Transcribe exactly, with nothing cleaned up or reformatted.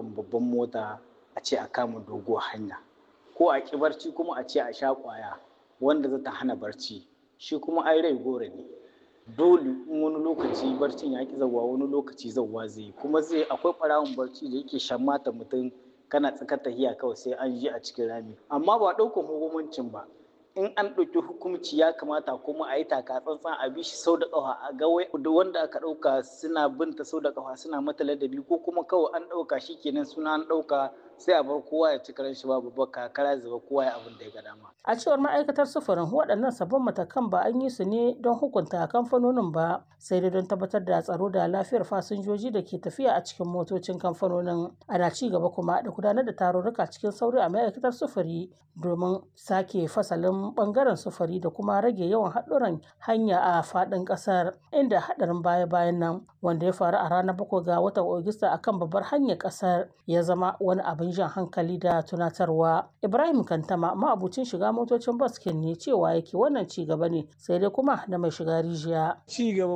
ɗaukan babban mota a ce a kama doguwar hanya, ko a ƙi barci kuma a ce a sha ƙwaya wanda za ta hana barci, shi kuma ai rai goro ne. Dole in wani lokaci barcin ya ƙi zauwa wani lokaci zauwa zai yi, kuma zai akwai ɓarawon barci da yake shammata mutum kana tsakar tahiya kawai sai an je a cikin rami. Amma ba ɗaukar hukuncin ba, in an ɗauki hukunci ya kamata kuma a yi taka tsantsan a bi shi sau da ƙafa a ga wanda aka ɗauka suna binta sau da ƙafa suna mata ladabi, ko kuma kawai an ɗauka shi kenan suna an ɗauka sai a bar kowa ya ci karen shi babu babbaka kara zuba kowa ya abin da ya ga dama. A cewar ma'aikatar sufurin waɗannan sabbin matakan ba an yi su ne don hukunta kamfanonin ba, sai dai don tabbatar da tsaro da lafiyar fasinjoji da ke tafiya a cikin motocin kamfanonin. Ana ci gaba kuma da gudanar da tarurruka cikin sauri a ma'aikatar sufuri domin sake fasalin bangaren sufuri da kuma rage yawan haɗuran hanya a faɗin ƙasar, inda haɗarin baya-bayan nan wanda ya faru a ranar bakwai ga watan Agusta akan babbar hanyar ƙasar ya zama wani abin jan hankali da tunatarwa. Ibrahim Kantama ma'abucin shiga motocin bas ne cewa yake wannan ci gaba ne sai dai kuma da mai shiga rijiya. Ci gaba